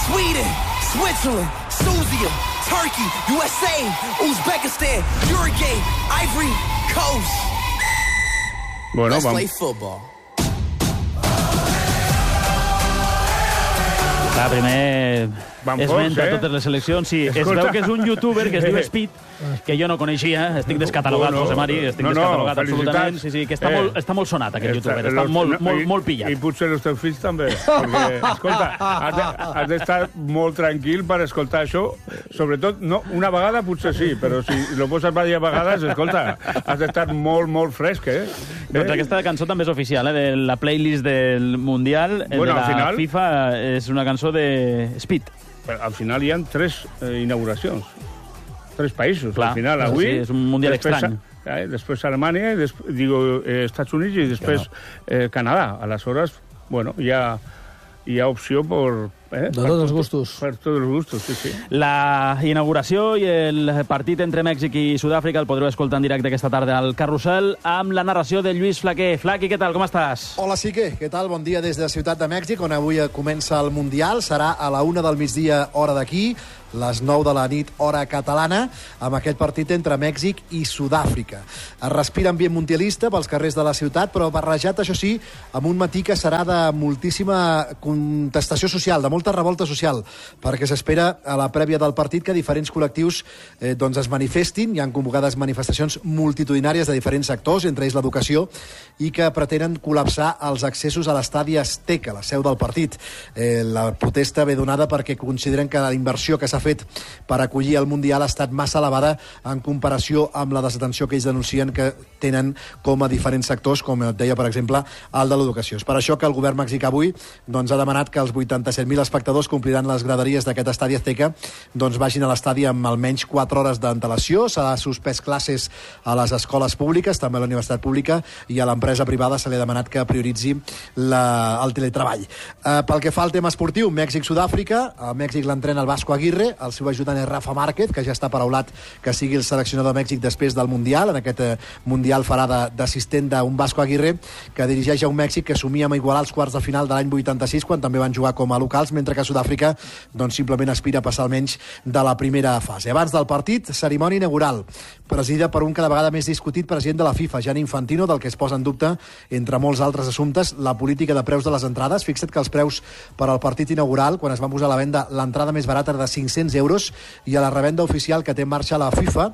Sweden, Switzerland, Tunisia, Turkey, USA, Uzbekistan, Uruguay, Ivory Coast. Bueno, Let's play football. Clar, primer esmenta totes les seleccions. Sí, es veu que és un youtuber que es diu Speed, que jo no coneixia. Estic descatalogat, José Mari, estic descatalogat absolutament. Sí, que està molt sonat, aquest youtuber. Està molt pillat. I potser els teus fills també. Perquè, escolta, has d'estar molt tranquil per escoltar això. Sobretot, no, una vegada potser sí, però si lo poses diverses vegades, escolta, has d'estar molt fresc, Doncs aquesta cançó també és oficial, de la playlist del Mundial de la FIFA. És una cançó de Speed. Al final hi ha 3 inauguracions. 3 països. Al final, avui... Sí, és un Mundial estrany. Després Alemanya, Estats Units i després Canadà. Aleshores, bueno, hi ha opció per... De tots els gustos. Per tots els gustos, sí. La inauguració i el partit entre Mèxic i Sud-àfrica el podreu escoltar en directe aquesta tarda al Carrusel amb la narració de Lluís Flaquer. Flaqui, què tal? Com estàs? Hola, Sique. Què tal? Bon dia des de Ciutat de Mèxic, on avui comença el Mundial. Serà a la 1 del migdia, hora d'aquí, les 9 de la nit, hora catalana, amb aquest partit entre Mèxic i Sud-àfrica. Es respira ambient mundialista pels carrers de la ciutat, però barrejat, això sí, amb un matí que serà de moltíssima contestació social, de molta revolta social, perquè s'espera a la prèvia del partit que diferents col·lectius es manifestin. Hi han convocades manifestacions multitudinàries de diferents sectors, entre ells l'educació, i que pretenen col·lapsar els accessos a l'estadi Azteca, la seu del partit. La protesta ve donada perquè consideren que la inversió que s'ha fet per acollir el Mundial ha estat massa elevada en comparació amb la desatenció que ells denuncien que tenen com a diferents sectors, com et deia, per exemple, el de l'educació. És per això que el govern mexicà avui ha demanat que els 87.000 espectadors que ompliran les graderies d'aquest estadi Azteca vagin a l'estadi amb almenys 4 hores d'antelació. S'ha suspès classes a les escoles públiques, també a la universitat pública, i a l'empresa privada se li ha demanat que prioritzi el teletreball. Pel que fa al tema esportiu, Mèxic-Sud-àfrica, a Mèxic l'entrena el Vasco Aguirre, el seu ajudant és Rafa Márquez, que ja està paraulat que sigui el seleccionador de Mèxic després del Mundial. En aquest Mundial farà d'assistent d'un Vasco Aguirre, que dirigeix a un Mèxic que somia amb igualar els quarts de final de l'any 86, quan també van jugar com a locals, mentre que Sud-àfrica simplement aspira a passar almenys de la primera fase. Abans del partit, cerimònia inaugural, presidida per un cada vegada més discutit president de la FIFA, Gianni Infantino, del que es posa en dubte, entre molts altres assumptes, la política de preus de les entrades. Fixa't que els preus per al partit inaugural, quan es van posar a la venda, l'entrada més barata era de 500 euros, i a la revenda oficial que té en marxa la FIFA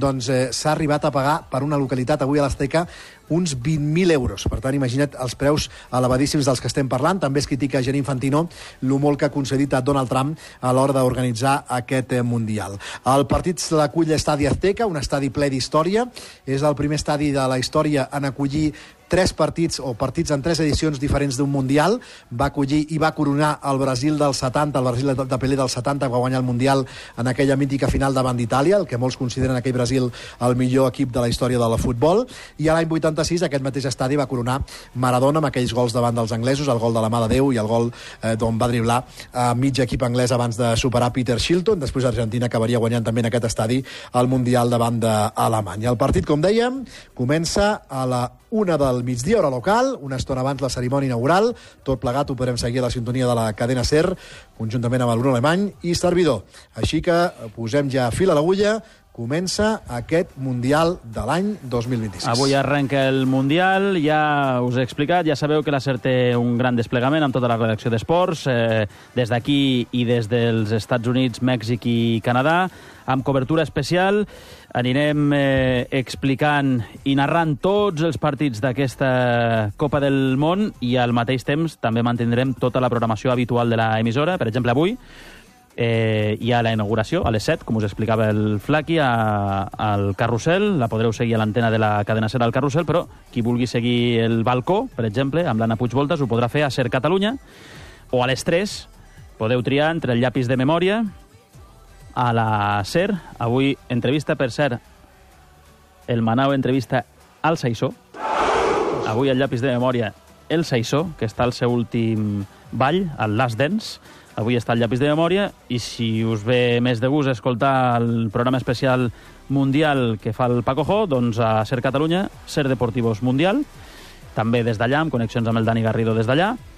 s'ha arribat a pagar per una localitat avui a l'Azteca uns 20.000 euros. Per tant, imagina't els preus elevadíssims dels que estem parlant. També es critica Gianni Infantino el molt que ha concedit a Donald Trump a l'hora d'organitzar aquest Mundial. El partit l'acull l'estadi Azteca, un estadi ple d'història. És el primer estadi de la història en acollir 3 partits o partits en 3 edicions diferents d'un Mundial. Va acollir i va coronar el Brasil del 70, el Brasil de Pelé del 70, que va guanyar el Mundial en aquella mítica final davant d'Itàlia, el que molts consideren aquell Brasil el millor equip de la història del futbol. I a l'any 86 aquest mateix estadi va coronar Maradona amb aquells gols davant dels anglesos, el gol de la mà de Déu i el gol d'on va driblar a mig equip anglès abans de superar Peter Shilton. Després Argentina acabaria guanyant també en aquest estadi el Mundial davant d'Alemanya. El partit, com dèiem, comença a la 1 del migdia, hora local, una estona abans la cerimònia inaugural. Tot plegat ho podrem seguir a la sintonia de la cadena SER, conjuntament amb el Bruno Alemany i servidor. Així que posem ja fil a l'agulla. Comença aquest Mundial de l'any 2026. Avui arrenca el Mundial, ja us he explicat, ja sabeu que la SER té un gran desplegament amb tota la redacció d'esports, des d'aquí i des dels Estats Units, Mèxic i Canadà, amb cobertura especial. Anirem explicant i narrant tots els partits d'aquesta Copa del Món i al mateix temps també mantindrem tota la programació habitual de l'emissora. Per exemple, avui hi ha la inauguració a les 7, com us explicava el Flaqui, al Carrusel. La podreu seguir a l'antena de la cadena SER al Carrusel, però qui vulgui seguir el balcó, per exemple, amb l'Anna Puigvoltas, ho podrà fer a SER Catalunya, o a les 3 podeu triar entre el llapis de memòria a la SER. Avui entrevista, per cert, el Manau entrevista al Saissó. Avui el llapis de memòria, el Saissó, que està al seu últim ball, al Last Dance. Avui està el llapis de memòria, i si us ve més de gust escoltar el programa especial mundial que fa el Paco Jo, doncs a SER Catalunya, SER Deportivos Mundial, també des d'allà, amb connexions amb el Dani Garrido des d'allà.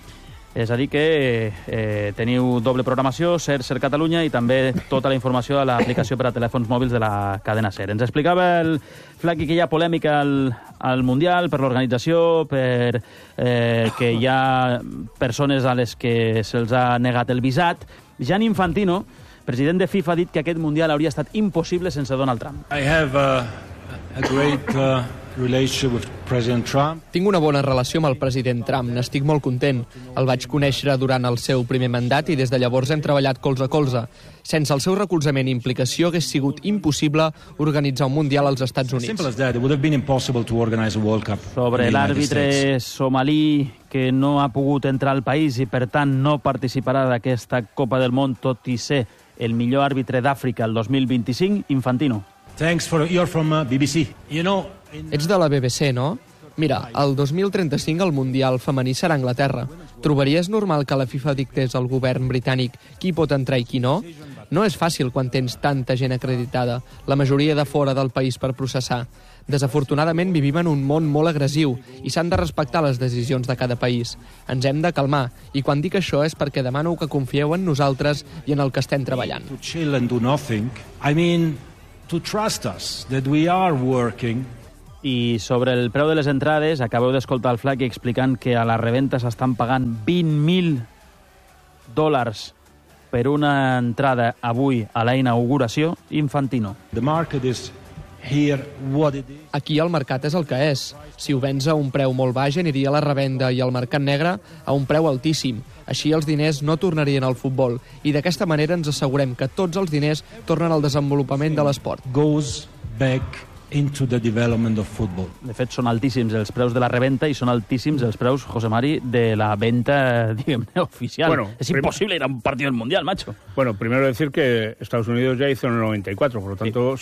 És a dir que teniu doble programació, Ser Catalunya, i també tota la informació a l'aplicació per a telèfons mòbils de la cadena Ser. Ens explicava el Flaqui que hi ha polèmica al Mundial per l'organització, per que hi ha persones a les que se'ls ha negat el visat. Gianni Infantino, president de FIFA, ha dit que aquest Mundial hauria estat impossible sense Donald Trump. I have a great relationship with President Trump. Tinc una bona relació amb el president Trump, n'estic molt content. El vaig conèixer durant el seu primer mandat i des de llavors hem treballat colze a colze. Sense el seu recolzament i implicació hagués sigut impossible organitzar un Mundial als Estats Units. Simple as that. It would have been impossible to organize a World Cup. Sobre l'àrbitre somalí que no ha pogut entrar al país i per tant no participarà d'aquesta Copa del Món, tot i ser el millor àrbitre d'Àfrica el 2025, Infantino. You're from BBC. Ets de la BBC, no? Mira, el 2035 el Mundial femení serà a Anglaterra. Trobaries normal que la FIFA dictés al govern britànic qui pot entrar i qui no? No és fàcil quan tens tanta gent acreditada, la majoria de fora del país per processar. Desafortunadament vivim en un món molt agressiu i s'han de respectar les decisions de cada país. Ens hem de calmar, i quan dic això és perquè demano que confieu en nosaltres i en el que estem treballant. To chill and do nothing. I mean, to trust us that we are working. I sobre el preu de les entrades, acabeu d'escoltar el Flaqui explicant que a la reventa s'estan pagant $20.000 per una entrada avui a la inauguració. Infantino. The market is here what it is. Aquí el mercat és el que és. Si ho vens a un preu molt baix, aniria a la revenda i al mercat negre a un preu altíssim. Així els diners no tornarien al futbol. I d'aquesta manera ens assegurem que tots els diners tornen al desenvolupament de l'esport. Goes back into the development of football. De fet, són altíssims els preus de la reventa i són altíssims els preus, José Mari, de la venta, diguem-ne, oficial. Bueno, es imposible ir a un partido del Mundial, macho. Bueno, primero decir que Estados Unidos ya hizo en el 94, por lo tanto,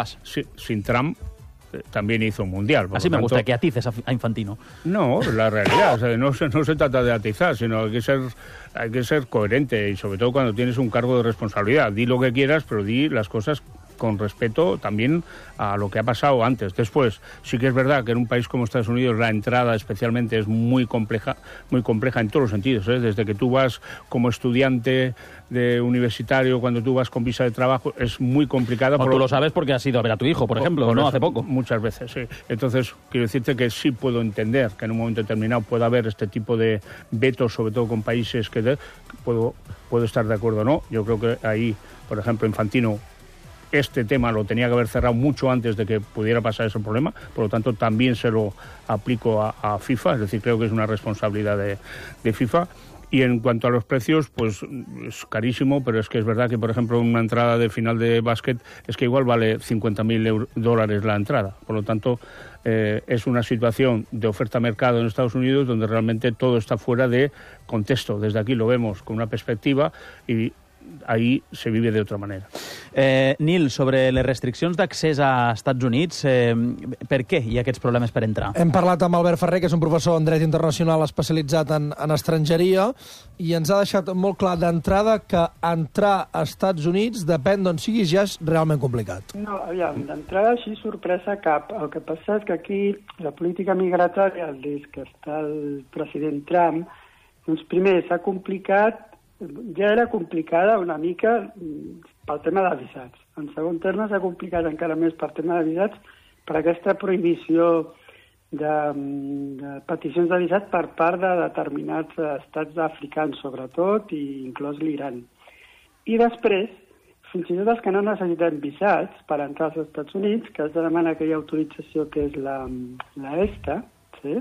sin Trump también hizo un Mundial. Así me gusta que atices a Infantino. No, la realidad, o sea, no se trata de atizar, sino hay que ser coherente y sobre todo cuando tienes un cargo de responsabilidad. Di lo que quieras, pero di las cosas con respeto también a lo que ha pasado antes. Después, sí que es verdad que en un país como Estados Unidos la entrada especialmente es muy compleja en todos los sentidos, ¿eh? Desde que tú vas como estudiante de universitario, cuando tú vas con visa de trabajo, es muy complicada. Tú lo sabes porque has ido a ver a tu hijo, por ejemplo, ¿no? Hace poco. Muchas veces, sí. Entonces, quiero decirte que sí puedo entender que en un momento determinado pueda haber este tipo de vetos, sobre todo con países que puedo estar de acuerdo o no. Yo creo que ahí, por ejemplo, Infantino, este tema lo tenía que haber cerrado mucho antes de que pudiera pasar ese problema, por lo tanto también se lo aplico a FIFA, es decir, creo que es una responsabilidad de FIFA. Y en cuanto a los precios, pues es carísimo, pero es que es verdad que, por ejemplo, una entrada de final de básquet es que igual vale $50.000 la entrada. Por lo tanto, es una situación de oferta-mercado en Estados Unidos donde realmente todo está fuera de contexto. Desde aquí lo vemos con una perspectiva y ahí se vive de otra manera. Nil, sobre les restriccions d'accés a Estats Units, per què hi ha aquests problemes per entrar? Hem parlat amb Albert Ferrer, que és un professor en dret internacional especialitzat en estrangeria, i ens ha deixat molt clar d'entrada que entrar a Estats Units, depèn d'on siguis, ja és realment complicat. No, aviam, d'entrada així sorpresa cap. El que passa és que aquí la política migratòria, des que està el president Trump, doncs primer s'ha complicat, ja era complicada una mica pel tema de visats. En segon terme, s'ha complicat encara més per tema de visats per aquesta prohibició de peticions de visat per part de determinats estats africans, sobretot, i inclòs l'Iran. I després, fins i tot els que no necessiten visats per entrar als Estats Units, que has de demanar aquella autorització que és la ESTA, sí?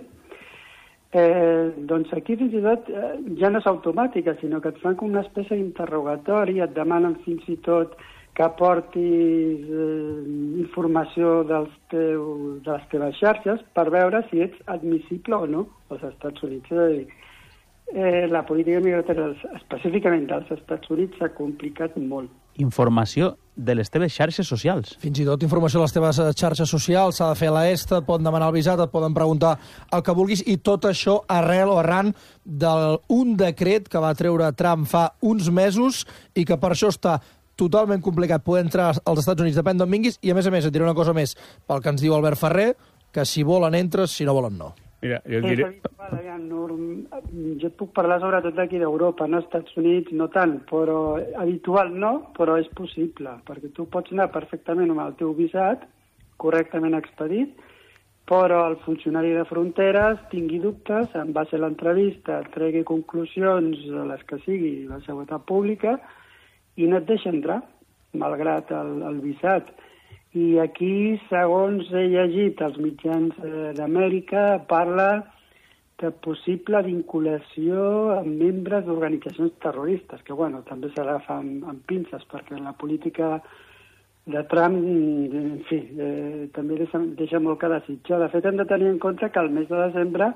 Doncs aquí fins i tot ja no és automàtica, sinó que et fan com una espècie d'interrogatori, et demanen fins i tot que aportis informació de les teves xarxes per veure si ets admissible o no als Estats Units. És a dir, la política migratòria específicament dels Estats Units s'ha complicat molt. Informació de les teves xarxes socials. Fins i tot informació de les teves xarxes socials, s'ha de fer la ESTA, et poden demanar el visat, et poden preguntar el que vulguis, i tot això arran d'un decret que va treure Trump fa uns mesos i que per això està totalment complicat poder entrar als Estats Units, depèn d'on vinguis, i a més, et diré una cosa més, pel que ens diu Albert Ferrer, que si volen entres, si no volen no. Mira, jo És habitual, jo et puc parlar sobretot d'aquí d'Europa, no als Estats Units, no tant, però habitual no, però és possible, perquè tu pots anar perfectament amb el teu visat, correctament expedit, però el funcionari de fronteres tingui dubtes, en base a l'entrevista, tregui conclusions a les que sigui la seguretat pública i no et deixa entrar, malgrat el visat. I aquí, segons he llegit als mitjans d'Amèrica, parla de possible vinculació amb membres d'organitzacions terroristes, que bueno, també s'agafa amb pinces, perquè la política de Trump, en fi, també deixa molt que desitjar. De fet, hem de tenir en compte que al mes de desembre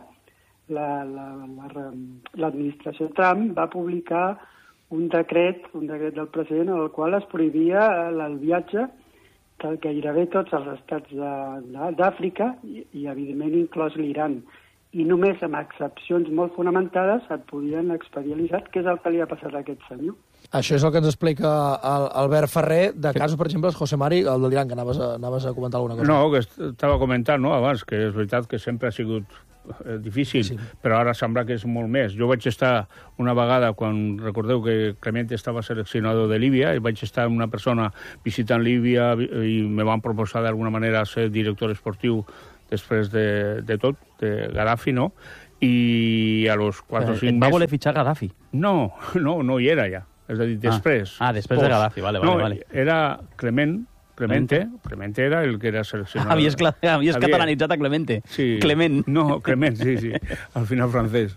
l'administració Trump va publicar un decret del president en el qual es prohibia el viatge de gairebé tots els estats d'Àfrica i, evidentment, inclòs l'Iran. I només amb excepcions molt fonamentades et podien expedir l'ISAT, que és el que li ha passat a aquest senyor. Això és el que ens explica Albert Ferrer, de casos, per exemple, el José Mari, el de l'Iran, que anaves a comentar alguna cosa. No, que estava comentant abans, que és veritat que sempre ha sigut difícil, sí. Però ara sembla que és molt més. Jo vaig estar una vegada, quan recordeu que Clemente estava seleccionador de Líbia, i vaig estar amb una persona visitant Líbia i me van proposar d'alguna manera ser director esportiu després de tot, de Gaddafi, no? I a los 4 o 5 mesos... Va voler fitxar Gaddafi? No hi era ja. És a dir, després. Després de Gaddafi, vale. Era Clemente era el que era seleccionat. Havies catalanitzat a Clemente. Sí. Clement. No, Clement, sí. Al final francès.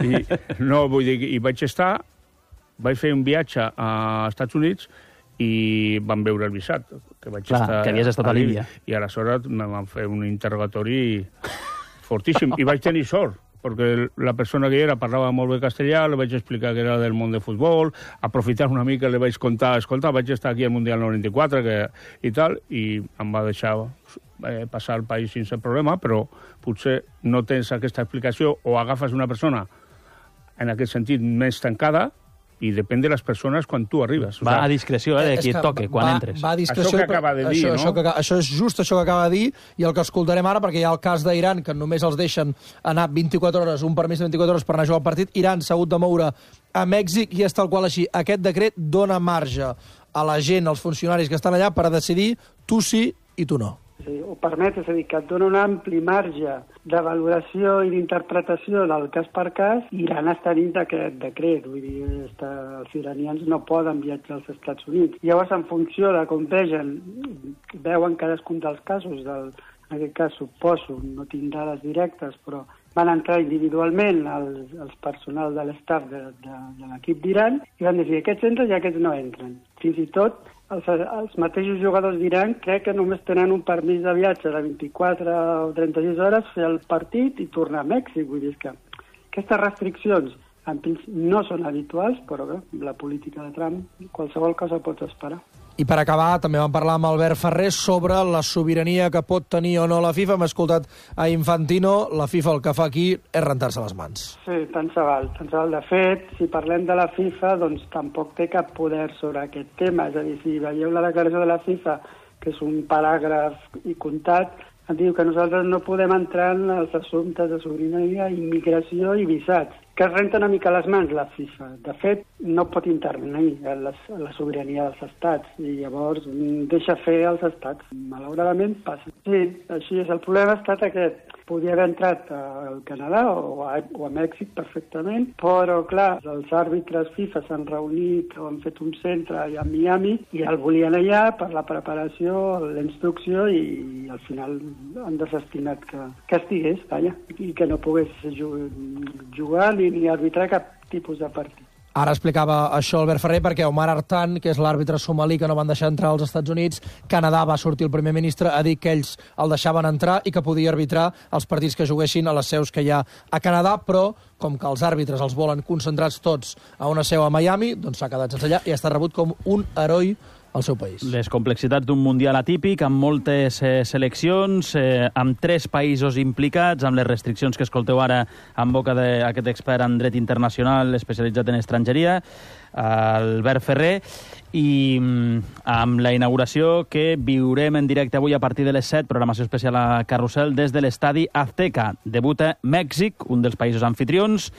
I vaig fer un viatge als Estats Units i van veure el visat. Que havies estat a Líbia. I aleshores me van fer un interrogatori fortíssim. I vaig tenir sort, perquè la persona que hi era parlava molt bé castellà, li vaig explicar que era del món de futbol, aprofitant una mica li vaig contar, escolta, vaig estar aquí al Mundial 94 i tal, i em va deixar passar el país sense problema, però potser no tens aquesta explicació o agafes una persona en aquest sentit més tancada, i depèn de les persones quan tu arribes. Va a discreció, de qui et toque, quan entres. Va a discreció, això que acaba de dir, no? Això és just això que acaba de dir, i el que escoltarem ara, perquè hi ha el cas d'Iran, que només els deixen anar 24 hores, un permís de 24 hores per anar a jugar al partit. Iran s'ha hagut de moure a Mèxic i és tal qual així. Aquest decret dona marge a la gent, als funcionaris que estan allà, per decidir tu sí i tu no. Sí, ho permet, és a dir, que et dona un ampli marge de valoració i d'interpretació del cas per cas. Iran està dins d'aquest decret, vull dir, els iranians no poden viatjar als Estats Units. Llavors, en funció de com veuen cadascun dels casos, en aquest cas suposo, no tinc dades directes, però van entrar individualment els personal de l'estaf de l'equip d'Iran i van dir, aquests entren i aquests no entren. Fins i tot els mateixos jugadors d'Iran crec que només tenen un permís de viatge de 24 o 36 hores, fer el partit i tornar a Mèxic. Vull dir que aquestes restriccions no són habituals, però bé, la política de Trump, qualsevol cosa pots esperar. I per acabar, també vam parlar amb Albert Ferrer sobre la sobirania que pot tenir o no la FIFA. Hem escoltat a Infantino. La FIFA el que fa aquí és rentar-se les mans. Sí, tant se val. De fet, si parlem de la FIFA, doncs tampoc té cap poder sobre aquest tema. És a dir, si veieu la declaració de la FIFA, que és un paràgraf i comptat, diu que nosaltres no podem entrar en els assumptes de sobirania, immigració i visats, que es renta una mica les mans la FIFA. De fet, no pot intervenir en la sobirania dels estats i llavors deixa fer els estats. Malauradament passa. Sí, així és. El problema ha estat aquest. Podia haver entrat al Canadà o a Mèxic perfectament, però, clar, els àrbitres FIFA s'han reunit o han fet un centre allà a Miami i el volien allà per la preparació, la instrucció i al final han desestimat que estigués allà i que no pogués jugar ni arbitrar cap tipus de partit. Ara explicava això Albert Ferrer perquè Omar Artan, que és l'àrbitre somalí que no van deixar entrar als Estats Units, Canadà va sortir el primer ministre a dir que ells el deixaven entrar i que podia arbitrar els partits que juguessin a les seus que hi ha a Canadà, però com que els àrbitres els volen concentrats tots a una seu a Miami, doncs s'ha quedat sense allà i ha estat rebut com un heroi al seu país. Les complexitats d'un Mundial atípic, amb moltes seleccions, amb 3 països implicats, amb les restriccions que escolteu ara en boca d'aquest expert en dret internacional especialitzat en estrangeria, Albert Ferrer, i amb la inauguració que viurem en directe avui a partir de les 7, programació especial a Carrusel, des de l'estadi Azteca. Debuta Mèxic, un dels països anfitrions,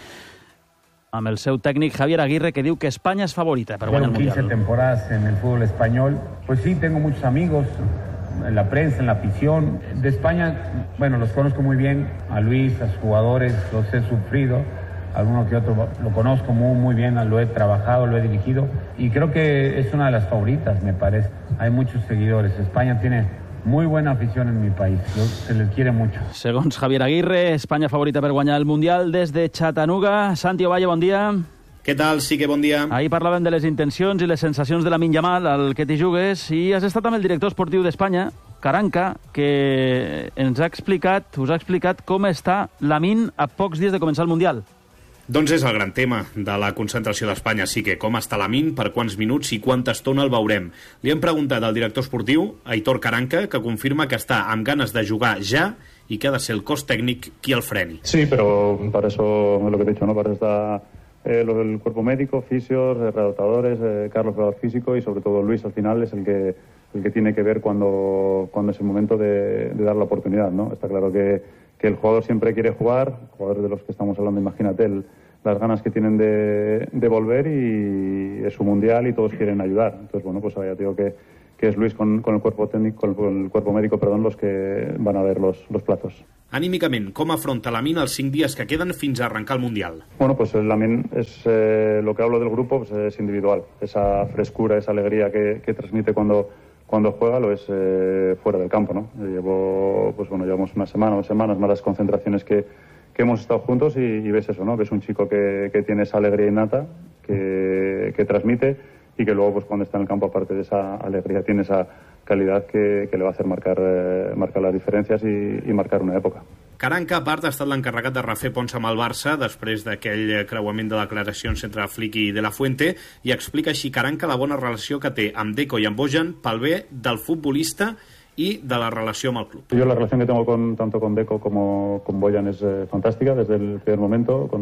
amb el seu tècnic Javier Aguirre, que diu que Espanya és favorita per guanyar el Mundial. 15 temporadas en el fútbol español. Pues sí, tengo muchos amigos en la prensa, en la afición. De España, bueno, los conozco muy bien. A Luis, a sus jugadores, los he sufrido. Alguno que otro lo conozco muy bien, lo he trabajado, lo he dirigido. Y creo que es una de las favoritas, me parece. Hay muchos seguidores. España tiene muy buena afición en mi país. Se les quiere mucho. Segons Javier Aguirre, Espanya favorita per guanyar el Mundial. Des de Chattanooga, Santi Ovalle, bon dia. Què tal? Sí que bon dia. Ahir parlàvem de les intencions i les sensacions de Lamine Yamal, al que t'hi jugues, i has estat amb el director esportiu d'Espanya, Caranca, que us ha explicat com està Lamine a pocs dies de començar el Mundial. Doncs és el gran tema de la concentració d'Espanya. Sí que com està Lamine, per quants minuts i quanta estona el veurem. Li hem preguntat al director esportiu, Aitor Caranca, que confirma que està amb ganes de jugar ja i que ha de ser el cos tècnic qui el freni. Sí, pero para eso es lo que te he dicho, ¿no? Para eso está el cuerpo médico, fisios, redactadores, Carlos, preparador físico, y sobre todo Luis al final es el que tiene que ver cuando es el momento de dar la oportunidad, ¿no? Está claro que el jugador siempre quiere jugar, jugadores de los que estamos hablando, imagínate las ganas que tienen de volver, y es su mundial y todos quieren ayudar. Entonces, bueno, pues ya digo que es Luis con el cuerpo técnico, con el cuerpo médico, perdón, los que van a ver los plazos. Anímicament, com afronta Lamine els 5 dies que queden fins a arrencar el Mundial? Bueno, pues el Lamine es lo que hablo del grupo, pues es individual. Esa frescura, esa alegría que transmite cuando juega lo es fuera del campo, ¿no? Llevamos una semana, 2 semanas más las concentraciones que hemos estado juntos, y ves eso, ¿no? Que es un chico que tiene esa alegría innata, que transmite, y que luego, pues cuando está en el campo, aparte de esa alegría, tiene esa calidad que le va a hacer marcar las diferencias y marcar una època. Caranca, a part, ha estat l'encarregat de refer ponts amb el Barça després d'aquell creuament de declaracions entre Flick i De La Fuente, i explica així Caranca la bona relació que té amb Deco i amb Bojan pel bé del futbolista y de la relación amb el club. Yo la relación que tengo tanto con Deco como con Bojan es fantástica desde el primer momento.